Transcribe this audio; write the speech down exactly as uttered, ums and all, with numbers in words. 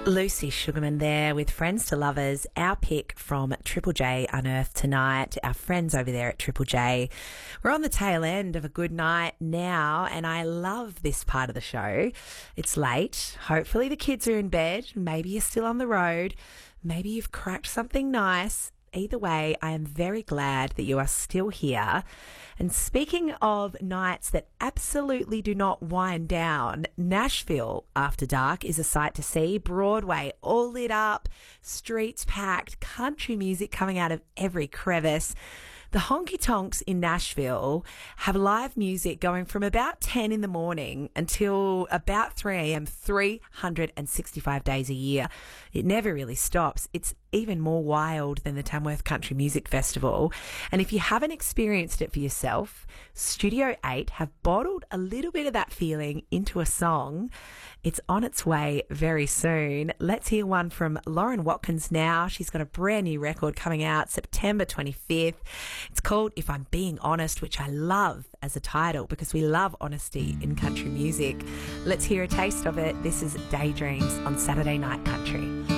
Lucy Sugarman there with Friends to Lovers, our pick from Triple J Unearthed tonight, our friends over there at Triple J. We're on the tail end of a good night now, and I love this part of the show. It's late. Hopefully the kids are in bed. Maybe you're still on the road. Maybe you've cracked something nice. Either way, I am very glad that you are still here. And speaking of nights that absolutely do not wind down, Nashville After Dark is a sight to see. Broadway all lit up, streets packed, country music coming out of every crevice. The Honky Tonks in Nashville have live music going from about ten in the morning until about three a.m. three hundred sixty-five days a year. It never really stops. It's even more wild than the Tamworth Country Music Festival. And if you haven't experienced it for yourself, Studio eight have bottled a little bit of that feeling into a song. It's on its way very soon. Let's hear one from Lauren Watkins now. She's got a brand new record coming out September twenty-fifth. It's called If I'm Being Honest, which I love as a title because we love honesty in country music. Let's hear a taste of it. This is Daydreams on Saturday Night Country.